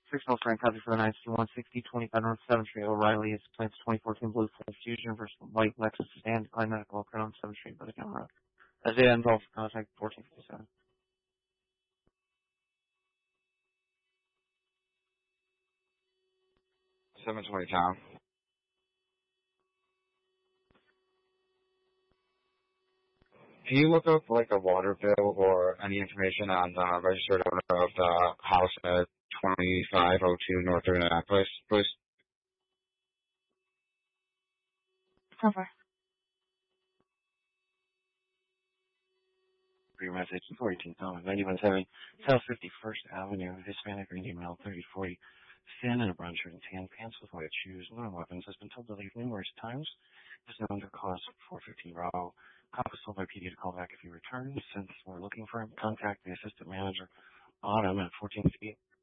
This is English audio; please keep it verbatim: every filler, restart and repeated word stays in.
Six North Frank, copy for the nine two one sixty, twenty-five North seventh Street, O'Reilly. It's plans twenty fourteen Blue Full Fusion versus White Lexus Stand, Klein Medical, occurred on seventh Street, by the camera. Isaiah involved contact fourteen fifty-seven. seven twenty Tom. Can you look up like a water bill or any information on the registered owner of the house at twenty-five oh two North Indianapolis, please? So far. For your message, forty-two Thomas, ninety-one seventy, South fifty-first Avenue, Hispanic Green Male, thirty forty, thin in a brown shirt and tan, pants with white shoes, loaded weapons, has been told to leave numerous times, is known to cause four fifteen row. Cop was told by P D to call back if he returns. Since we're looking for him, contact the assistant manager, Autumn, at fourteen fifty.